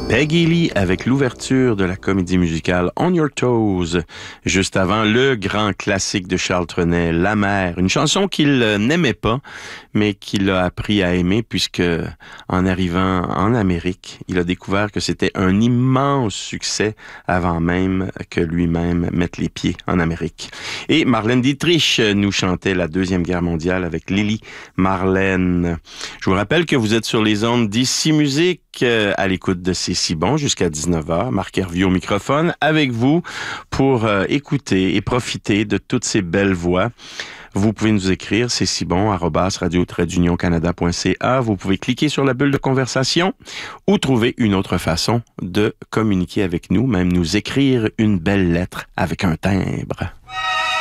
Peggy Lee avec l'ouverture de la comédie musicale On Your Toes. Juste avant, le grand classique de Charles Trenet, La Mer. Une chanson qu'il n'aimait pas, mais qu'il a appris à aimer puisque, en arrivant en Amérique, il a découvert que c'était un immense succès avant même que lui-même mette les pieds en Amérique. Et Marlène Dietrich nous chantait la Deuxième Guerre mondiale avec Lily Marlène. Je vous rappelle que vous êtes sur les ondes d'Ici Musique à l'écoute de C'est si bon jusqu'à 19h. Marc Hervieux au microphone avec vous pour écouter et profiter de toutes ces belles voix. Vous pouvez nous écrire, c'est si bon, @radio-canada.ca. Vous pouvez cliquer sur la bulle de conversation ou trouver une autre façon de communiquer avec nous, même nous écrire une belle lettre avec un timbre.